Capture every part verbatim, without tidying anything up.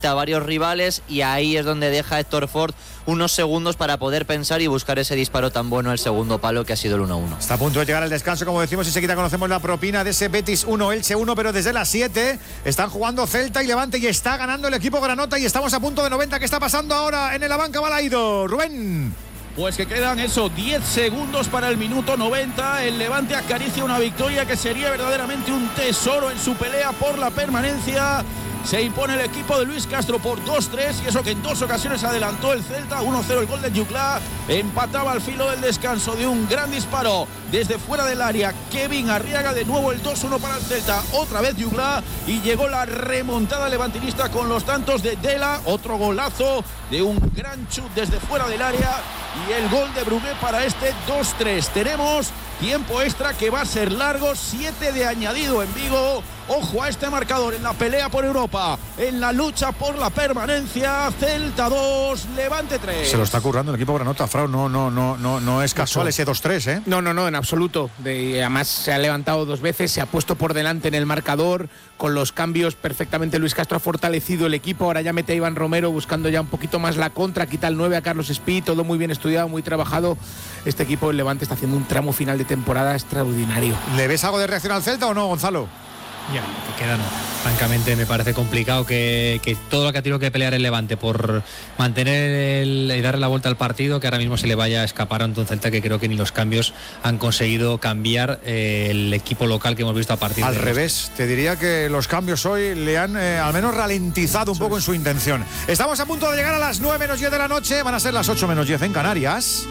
a varios rivales, y ahí es donde deja Héctor Fort unos segundos para poder pensar y buscar ese disparo tan bueno, el segundo palo, que ha sido el uno uno. Está a punto de llegar el descanso, como decimos, y enseguida conocemos la propina de ese Betis uno, Elche uno, pero desde las siete están jugando Celta y Levante y está ganando el equipo granota y estamos a punto de noventa. ¿Qué está pasando ahora en la banca Balaido, Rubén? Pues que quedan eso, diez segundos para el minuto noventa. El Levante acaricia una victoria que sería verdaderamente un tesoro en su pelea por la permanencia. Se impone el equipo de Luis Castro por dos tres, y eso que en dos ocasiones adelantó el Celta. uno cero el gol de Juclá. Empataba al filo del descanso de un gran disparo desde fuera del área Kevin Arriaga. De nuevo el dos uno para el Celta, otra vez Juclá, y llegó la remontada levantinista con los tantos de Dela. Otro golazo de un gran chut desde fuera del área y el gol de Brugué para este dos tres. Tenemos tiempo extra que va a ser largo, siete de añadido en Vigo. Ojo a este marcador en la pelea por Europa, en la lucha por la permanencia. Celta dos, Levante tres. Se lo está currando el equipo granota, Frau. No, no, no, no, no es casual ese dos tres, ¿eh? No, no, no, en absoluto. De, además se ha levantado dos veces, se ha puesto por delante en el marcador. Con los cambios perfectamente Luis Castro ha fortalecido el equipo. Ahora ya mete a Iván Romero buscando ya un poquito más la contra. Quita el nueve a Carlos Espí. Todo muy bien estudiado, muy trabajado. Este equipo del Levante está haciendo un tramo final de temporada extraordinario. ¿Le ves algo de reacción al Celta o no, Gonzalo? Ya, que queda no. Francamente me parece complicado que, que todo lo que ha tenido que pelear el Levante por mantener el, y darle la vuelta al partido, que ahora mismo se le vaya a escapar ante un Celta que creo que ni los cambios han conseguido cambiar eh, el equipo local que hemos visto a partir al de... Al revés, te diría que los cambios hoy le han eh, al menos ralentizado un poco en su intención. Estamos a punto de llegar a las nueve menos diez de la noche, van a ser las ocho menos diez en Canarias.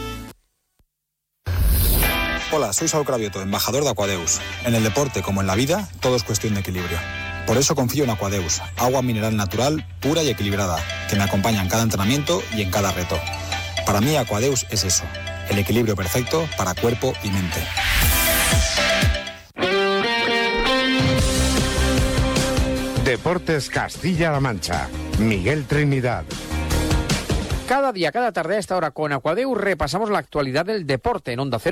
Hola, soy Saúl Cravioto, embajador de Aquadeus. En el deporte, como en la vida, todo es cuestión de equilibrio. Por eso confío en Aquadeus, agua mineral natural, pura y equilibrada, que me acompaña en cada entrenamiento y en cada reto. Para mí, Aquadeus es eso, el equilibrio perfecto para cuerpo y mente. Deportes Castilla-La Mancha, Miguel Trinidad. Cada día, cada tarde a esta hora con Aquadeus repasamos la actualidad del deporte en Onda Cero.